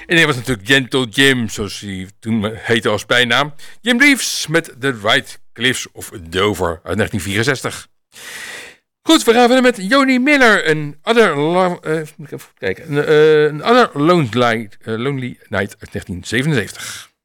En hij was natuurlijk Gentle Jim, zoals hij toen heette als bijnaam. Jim Reeves met The White Cliffs of Dover uit 1964. Goed, we gaan verder met Joni Miller. Een Other Lonely Night uit 1977.